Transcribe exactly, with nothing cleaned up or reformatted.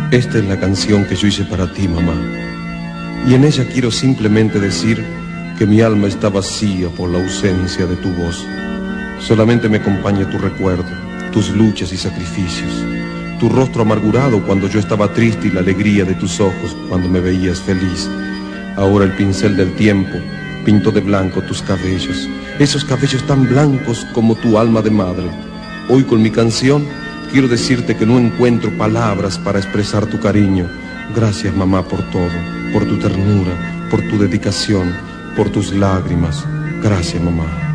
Esta es la canción que yo hice para ti, mamá. Y en ella quiero simplemente decir que mi alma está vacía por la ausencia de tu voz. Solamente me acompaña tu recuerdo, tus luchas y sacrificios, tu rostro amargurado cuando yo estaba triste y la alegría de tus ojos cuando me veías feliz. Ahora el pincel del tiempo pintó de blanco tus cabellos, esos cabellos tan blancos como tu alma de madre. Hoy con mi canción quiero decirte que no encuentro palabras para expresar tu cariño. Gracias, mamá, por todo, por tu ternura, por tu dedicación, por tus lágrimas. Gracias, mamá.